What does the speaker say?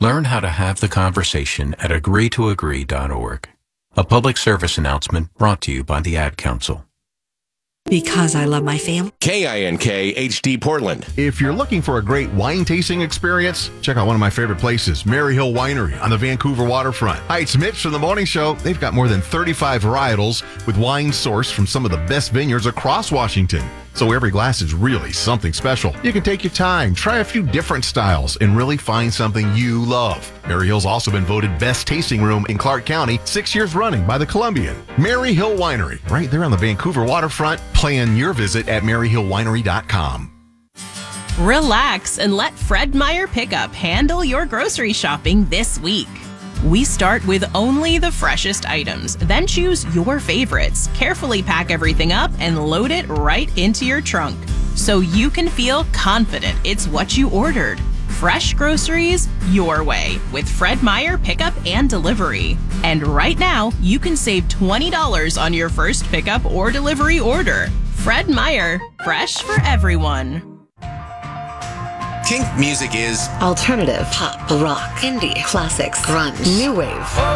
Learn how to have the conversation at agreetoagree.org. A public service announcement brought to you by the Ad Council. Because I love my family. KINK HD Portland. If you're looking for a great wine tasting experience, check out one of my favorite places, Mary Hill Winery on the Vancouver waterfront. Hi, it's Mitch from The Morning Show. They've got more than 35 varietals with wine sourced from some of the best vineyards across Washington. So every glass is really something special. You can take your time, try a few different styles, and really find something you love. Mary Hill's also been voted best tasting room in Clark County 6 years running by the Columbian. Mary Hill Winery, right there on the Vancouver waterfront. Plan your visit at maryhillwinery.com. Relax and let Fred Meyer Pickup handle your grocery shopping this week. We start with only the freshest items, then choose your favorites, carefully pack everything up, and load it right into your trunk so you can feel confident it's what you ordered. Fresh groceries your way with Fred Meyer Pickup and Delivery. And right now, you can save $20 on your first pickup or delivery order. Fred Meyer, fresh for everyone. Kink music is Alternative, pop, rock, indie, classics, grunge, new wave.